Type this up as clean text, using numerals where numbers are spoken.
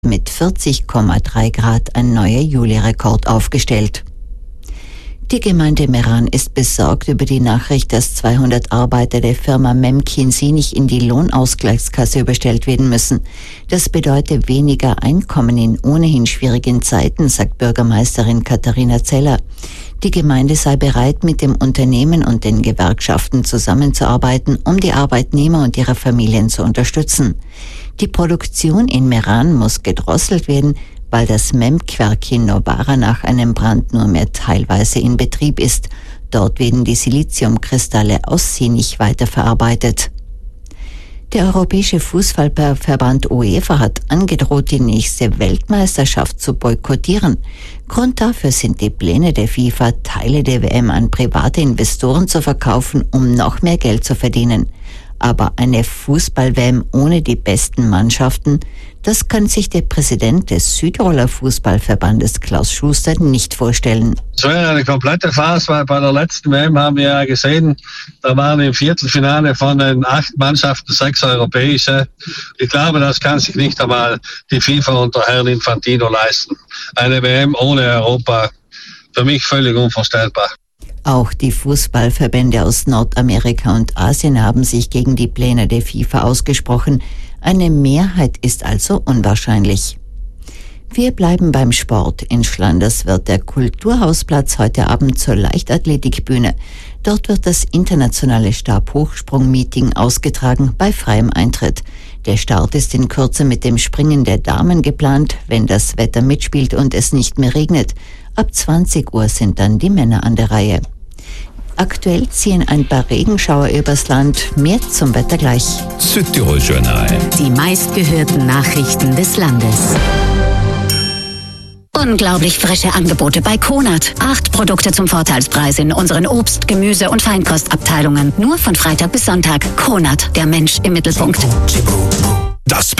mit 40,3 Grad ein neuer Juli-Rekord aufgestellt. Die Gemeinde Meran ist besorgt über die Nachricht, dass 200 Arbeiter der Firma MemKinsey nicht in die Lohnausgleichskasse überstellt werden müssen. Das bedeutet weniger Einkommen in ohnehin schwierigen Zeiten, sagt Bürgermeisterin Katharina Zeller. Die Gemeinde sei bereit, mit dem Unternehmen und den Gewerkschaften zusammenzuarbeiten, um die Arbeitnehmer und ihre Familien zu unterstützen. Die Produktion in Meran muss gedrosselt werden, weil das MEMK-Werk in Novara nach einem Brand nur mehr teilweise in Betrieb ist. Dort werden die Siliziumkristalle aussinnig weiterverarbeitet. Der Europäische Fußballverband UEFA hat angedroht, die nächste Weltmeisterschaft zu boykottieren. Grund dafür sind die Pläne der FIFA, Teile der WM an private Investoren zu verkaufen, um noch mehr Geld zu verdienen. Aber eine Fußball-WM ohne die besten Mannschaften, das kann sich der Präsident des Südtiroler Fußballverbandes Klaus Schuster nicht vorstellen. Es wäre eine komplette Farce, weil bei der letzten WM haben wir ja gesehen, da waren im Viertelfinale von den 8 Mannschaften 6 europäische. Ich glaube, das kann sich nicht einmal die FIFA unter Herrn Infantino leisten. Eine WM ohne Europa, für mich völlig unvorstellbar. Auch die Fußballverbände aus Nordamerika und Asien haben sich gegen die Pläne der FIFA ausgesprochen. Eine Mehrheit ist also unwahrscheinlich. Wir bleiben beim Sport. In Schlanders wird der Kulturhausplatz heute Abend zur Leichtathletikbühne. Dort wird das internationale Stabhochsprung-Meeting ausgetragen bei freiem Eintritt. Der Start ist in Kürze mit dem Springen der Damen geplant, wenn das Wetter mitspielt und es nicht mehr regnet. Ab 20 Uhr sind dann die Männer an der Reihe. Aktuell ziehen ein paar Regenschauer übers Land. Mehr zum Wetter gleich. Südtirol Journal. Die meistgehörten Nachrichten des Landes. Unglaublich frische Angebote bei Konad. 8 Produkte zum Vorteilspreis in unseren Obst-, Gemüse- und Feinkostabteilungen. Nur von Freitag bis Sonntag. Konad, der Mensch im Mittelpunkt. Das